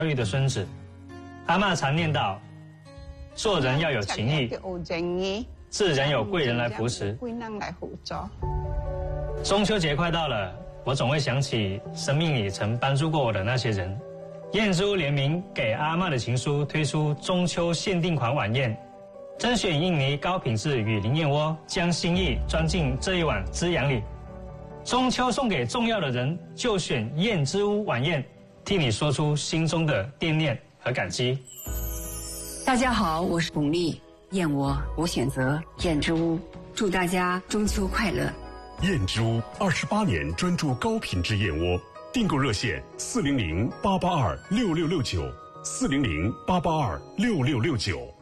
育的孙子。阿嬷常念叨：做人要有情义，自然有贵人来扶持。中秋节快到了，我总会想起生命里曾帮助过我的那些人。燕之屋联名给阿嬷的情书推出中秋限定款晚宴，甄选印尼高品质雨林燕窝，将心意装进这一碗滋养里。中秋送给重要的人，就选燕之屋晚宴，替你说出心中的惦念和感激。 大家好，我是巩俐，燕窝我选择燕之屋，祝大家中秋快乐。 燕之屋28年专注高品质燕窝，订购热线400-882-6669，400-882-6669。